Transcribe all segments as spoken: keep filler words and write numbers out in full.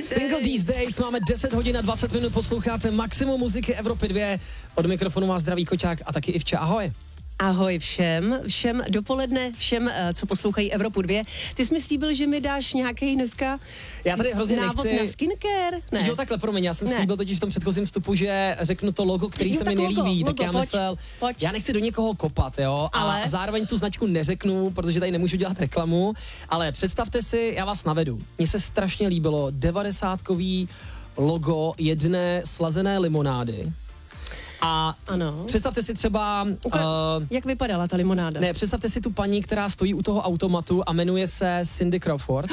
Single These Days, máme deset hodin a dvacet minut, posloucháte Maximum muziky Evropy dva. Od mikrofonu vás zdraví Koťák a taky Ivča, ahoj. Ahoj všem, všem dopoledne, všem, co poslouchají Evropu dva. Ty jsi mi slíbil, že mi dáš nějaký dneska já tady hrozně návod nechci... na skincare? Ne. Jo, takhle, promiň, já jsem ne. slíbil totiž v tom předchozím vstupu, že řeknu to logo, který jo, se tak mi nelíbí, logo, tak logo, já pojď, myslel, pojď. já nechci do někoho kopat, jo, ale... a zároveň tu značku neřeknu, protože tady nemůžu dělat reklamu, ale představte si, já vás navedu, mně se strašně líbilo devadesátkový logo jedné slazené limonády. A ano. představte si třeba... Uka- uh, jak vypadala ta limonáda? Ne, představte si tu paní, která stojí u toho automatu a jmenuje se Cindy Crawford.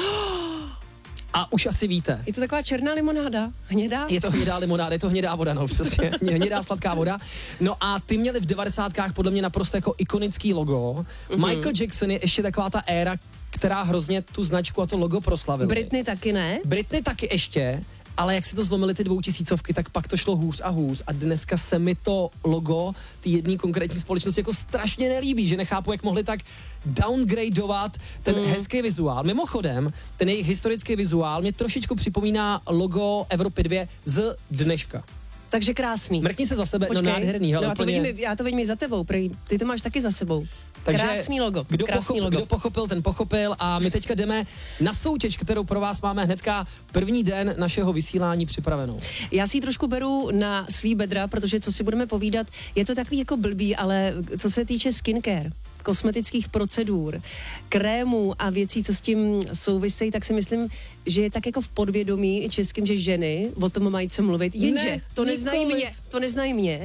A už asi víte. Je to taková černá limonáda? Hnědá? Je to hnědá limonáda, je to hnědá voda, no přesně. Hnědá sladká voda. No a ty měli v devadesátkách podle mě naprosto jako ikonický logo. Mm-hmm. Michael Jackson je ještě taková ta éra, která hrozně tu značku a to logo proslavili. Britney taky ne? Britney taky ještě. Ale jak si to zlomili ty dvoutisícovky, tak pak to šlo hůř a hůř a dneska se mi to logo ty jedné konkrétní společnosti jako strašně nelíbí, že nechápu, jak mohli tak downgradeovat ten mm. hezký vizuál. Mimochodem, ten jejich historický vizuál mě trošičku připomíná logo Evropy dva z dneška. Takže krásný. Mrkni se za sebe, Počkej. no nádherný. Hele, no, já, to úplně... vidím, já to vidím i za tebou, prej, ty to máš taky za sebou. Takže krásný logo, kdo, krásný pochop, logo. kdo pochopil, ten pochopil a my teďka jdeme na soutěž, kterou pro vás máme hnedka první den našeho vysílání připravenou. Já si ji trošku beru na svý bedra, protože co si budeme povídat, je to takový jako blbý, ale co se týče skincare, kosmetických procedur, krémů a věcí, co s tím souvisejí, tak si myslím, že je tak jako v podvědomí českým, že ženy o tom mají co mluvit. Jenže ne, to neznají nikoliv. mě, to neznají mě.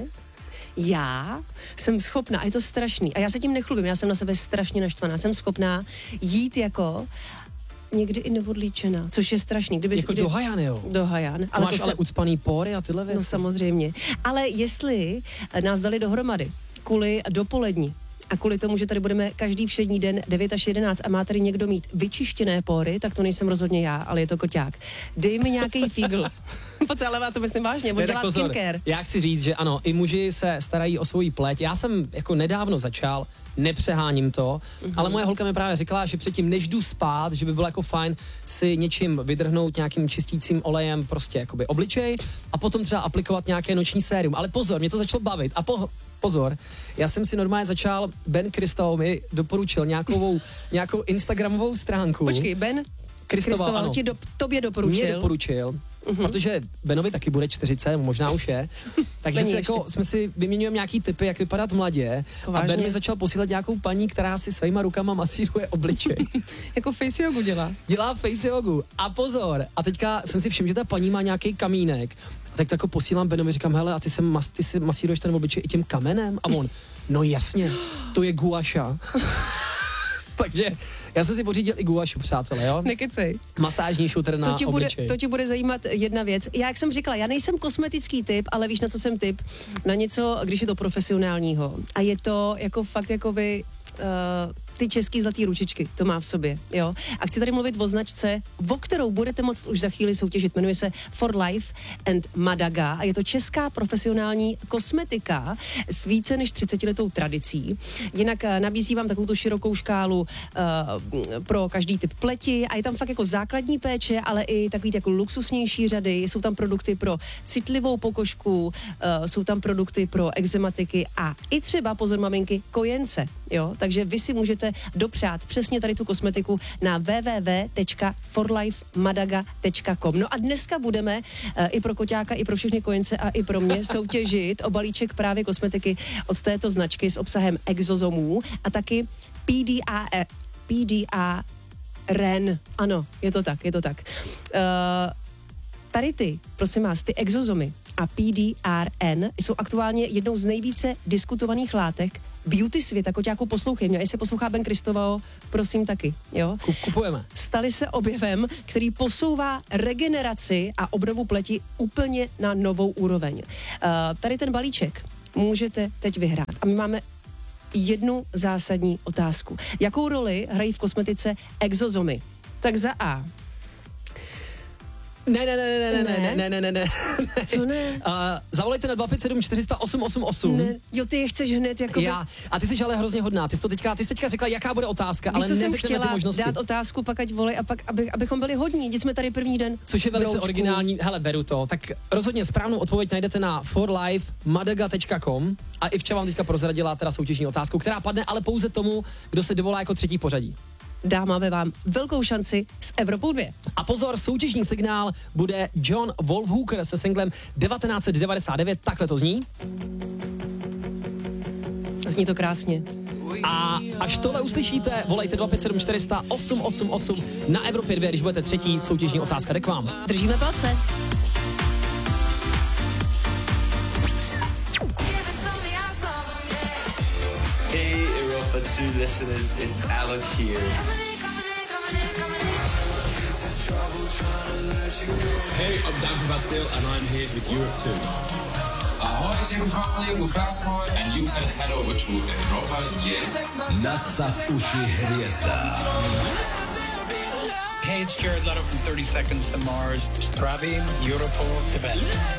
Já jsem schopná, a je to strašný, a já se tím nechlubím, já jsem na sebe strašně naštvaná, jsem schopná jít jako někdy i neodlíčená, což je strašný. Kdyby, Jako kdy, do Hajan, jo? Do Hajan. To ale máš to ale se, ucpaný pory a tyhle věci. No samozřejmě. Ale jestli nás dali dohromady kvůli dopolední, a kvůli tomu, že tady budeme každý všední den devět až jedenáct a má tady někdo mít vyčištěné pory, tak to nejsem rozhodně já, ale je to Koťák. Dej mi nějaký fígl. Pojďte, ale já to myslím vážně, on dělá skincare. Já chci říct, že ano, i muži se starají o svoji pleť. Já jsem jako nedávno začal, nepřeháním to, mm-hmm. ale moje holka mi právě říkala, že předtím, než jdu spát, že by bylo jako fajn si něčím vydrhnout nějakým čistícím olejem prostě jakoby obličej a potom třeba aplikovat nějaké noční sérum. Ale pozor, mě to začalo bavit a po, pozor, já jsem si normálně začal, Ben Kristoval mi doporučil nějakou, nějakou instagramovou stránku. Počkej, Ben Kristoval, ano. ti do, tobě doporučil. Mě doporučil, uh-huh. protože Benovi taky bude čtyřicet, možná už je. Takže si jako, jsme si vyměňujeme nějaký tipy, jak vypadat mladě. Vážně? A Ben mi začal posílat nějakou paní, která si svýma rukama masíruje obličej. Jako face jogu dělá. Dělá face jogu. A pozor, a teďka jsem si všiml, že ta paní má nějaký kamínek. A tak jako posílám Benovi, říkám, hele, a ty, se mas, ty si masíruješ ten obličej i tím kamenem? A on, no jasně, to je guaša. Takže já jsem si pořídil i guašu, přátelé, jo? Nekecej. Masážní šutr na to ti bude, obličej. To ti bude zajímat jedna věc. Já, jak jsem říkala, já nejsem kosmetický typ, ale víš, na co jsem typ? Na něco, když je to profesionálního. A je to jako fakt jako vy... Uh, ty český zlatý ručičky, to má v sobě, jo. A chci tady mluvit o značce, o kterou budete moct už za chvíli soutěžit. Jmenuje se For Life and Madaga a je to česká profesionální kosmetika s více než třicetiletou tradicí. Jinak uh, nabízí vám takovou tu širokou škálu uh, pro každý typ pleti a je tam fakt jako základní péče, ale i takový jako luxusnější řady. Jsou tam produkty pro citlivou pokožku, uh, jsou tam produkty pro exematiky a i třeba, pozor maminky, kojence, jo. Takže vy si můžete dopřát přesně tady tu kosmetiku na w w w tečka for life madaga tečka com. No a dneska budeme uh, i pro Koťáka, i pro všechny kojence a i pro mě soutěžit o balíček právě kosmetiky od této značky s obsahem exozomů a taky P D A R, P D A R N. Ano, je to tak, je to tak. Uh, tady ty, prosím vás, ty exozomy a P D R N jsou aktuálně jednou z nejvíce diskutovaných látek beauty světa. Koťáku, poslouchej mě, jestli poslouchá Ben Kristoval, prosím taky, jo? Kupujeme. Stali se objevem, který posouvá regeneraci a obnovu pleti úplně na novou úroveň. Uh, tady ten balíček můžete teď vyhrát. A my máme jednu zásadní otázku. Jakou roli hrají v kosmetice exozomy? Tak za A. Ne, ne, ne, ne, ne, ne, ne, ne, ne, ne. Co ne? Uh, zavolejte na dva pět sedm čtyři sta osm osm osm. Ne, jo, ty je chceš hned jako. Já. A ty jsi ale hrozně hodná. Ty jsi to teďka, ty jsi teďka řekla, jaká bude otázka, Víš, ale co jsem neřekneme ty možnosti. dát otázku, pak ať volej a pak, aby, abychom byli hodní. Teď jsme tady první den. Což je velice Broučku. originální. Hele, beru to. Tak rozhodně správnou odpověď najdete na for life madaga tečka com a Ivča vám teďka prozradila teda soutěžní otázku, která padne ale pouze tomu, kdo se dovolá jako třetí pořadí. Dáváme vám velkou šanci s Evropou dvě. A pozor, soutěžní signál bude John Wolfhooker se singlem devatenáct set devadesát devět, takhle to zní. Zní to krásně. A až tohle uslyšíte, volejte dva pět sedm čtyři sta osm osm osm na Evropě dvě, když budete třetí, soutěžní otázka jde k vám. Držíme palce. Hey Europa two listeners, it's Alok here. Hey, I'm Dan from Bastille and I'm here with Europe two. Ahoy, Tim Crowley with Fastcore and you can head over to Europa, yeah. Nastav uši hvězda. Hey, it's Jared Leto from thirty seconds to Mars. Zdravím, Europol, Tibet.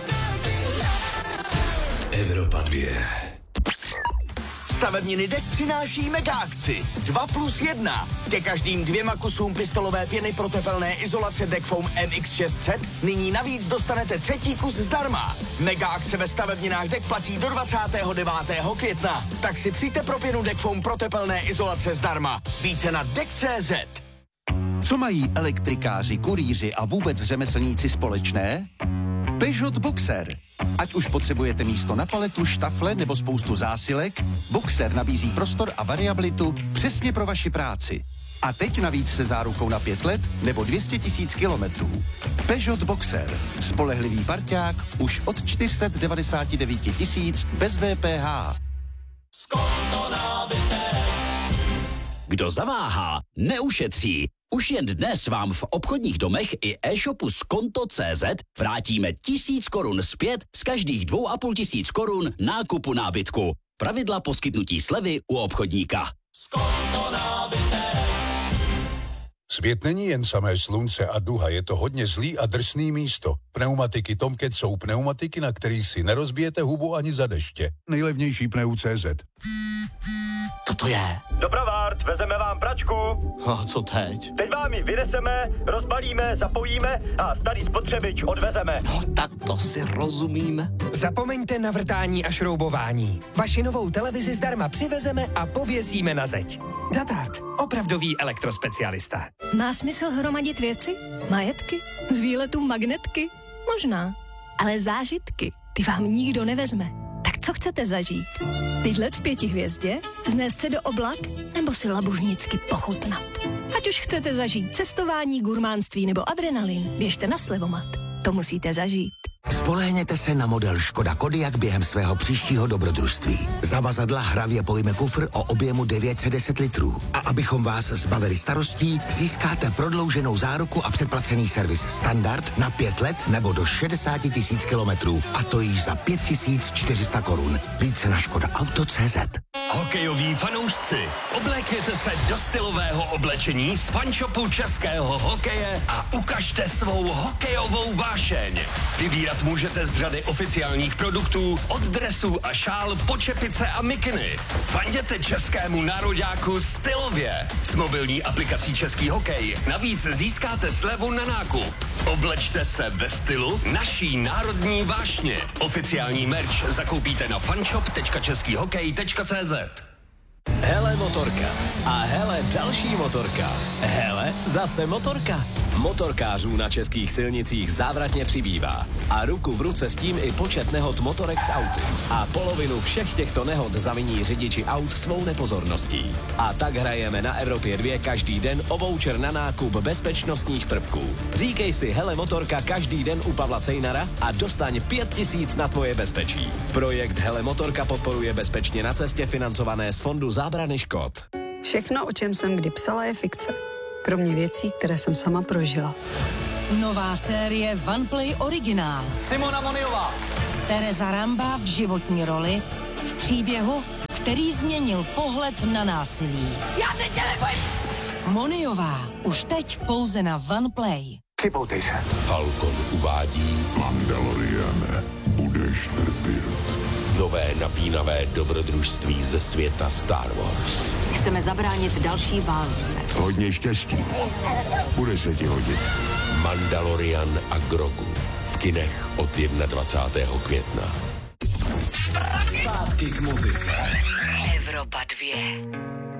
Evropa dvě. Stavebniny D E K přináší mega akci dva plus jedna. Ke každým dvěma kusům pistolové pěny pro tepelné izolace D E K Foam M X šest set nyní navíc dostanete třetí kus zdarma. Mega akce ve stavebninách D E K platí do dvacátého devátého května. Tak si přijďte pro pěnu D E K Foam pro tepelné izolace zdarma. Více na D E K tečka cé zet. Co mají elektrikáři, kurýři a vůbec řemeslníci společné? Peugeot Boxer. Ať už potřebujete místo na paletu, štafle nebo spoustu zásilek, Boxer nabízí prostor a variabilitu přesně pro vaši práci. A teď navíc se zárukou na pět let nebo dvě stě tisíc kilometrů. Peugeot Boxer. Spolehlivý parťák už od čtyři sta devadesát devět tisíc bez D P H. Kdo zaváhá, neušetří. Už jen dnes vám v obchodních domech i e-shopu Skonto tečka cé zet vrátíme tisíc korun zpět z každých dvou a půl tisíc korun nákupu nábytku. Pravidla poskytnutí slevy u obchodníka. Skonto nábytek. Svět není jen samé slunce a duha, je to hodně zlý a drsný místo. Pneumatiky Tomcat jsou pneumatiky, na kterých si nerozbijete hubu ani za deště. Nejlevnější pneu tečka cé zet. To je. Dopravárd, vezeme vám pračku. A co teď? Teď vám ji vyneseme, rozbalíme, zapojíme a starý spotřebič odvezeme. No tak to si rozumíme. Zapomeňte na vrtání a šroubování. Vaši novou televizi zdarma přivezeme a pověsíme na zeď. Datard, opravdový elektrospecialista. Má smysl hromadit věci? Majetky? Z výletu magnetky? Možná. Ale zážitky, ty vám nikdo nevezme. Tak co chcete zažít? Bydlet v pěti hvězdě? Vznést se do oblak? Nebo si labužnicky pochutnat? Ať už chcete zažít cestování, gurmánství nebo adrenalin, běžte na Slevomat. To musíte zažít. Spolehněte se na model Škoda Kodiaq během svého příštího dobrodružství. Zavazadla hravě pojme kufr o objemu devět set deset litrů. A abychom vás zbavili starostí, získáte prodlouženou záruku a předplacený servis standard na pět let nebo do šedesát tisíc kilometrů. A to již za pět tisíc čtyři sta korun. Více na škoda auto tečka cé zet. Hokejoví fanoušci, oblékněte se do stylového oblečení z fanshopu českého hokeje a ukažte svou hokejovou vášeň. Vybírat můžete z řady oficiálních produktů, od dresů a šál po čepice a mikiny. Fanděte českému nároďáku stylově. S mobilní aplikací Český hokej navíc získáte slevu na nákup. Oblečte se ve stylu naší národní vášně. Oficiální merch zakoupíte na fanshop tečka český hokej tečka cé zet. Hele motorka. A hele další motorka. Hele zase motorka. Motorkářů na českých silnicích závratně přibývá. A ruku v ruce s tím i počet nehod motorek z auty. A polovinu všech těchto nehod zaviní řidiči aut svou nepozorností. A tak hrajeme na Evropě dvě každý den o voucher na nákup bezpečnostních prvků. Říkej si hele motorka každý den u Pavla Cejnara a dostaň pět tisíc na tvoje bezpečí. Projekt Hele motorka podporuje Bezpečně na cestě financované z Fondu zábrany škod. Všechno, o čem jsem kdy psala, je fikce. Kromě věcí, které jsem sama prožila. Nová série OnePlay Originál. Simona Moniová. Tereza Ramba v životní roli v příběhu, který změnil pohled na násilí. Já teď tě nebojím! Moniová. Už teď pouze na OnePlay. Připoutej se. Falcon uvádí Mandalorian. Budeš trpět. Nové napínavé dobrodružství ze světa Star Wars. Chceme zabránit další válce. Hodně štěstí. Bude se ti hodit. Mandalorian a Grogu. V kinech od dvacátého prvního května. Zpátky k muzice. Evropa dvě.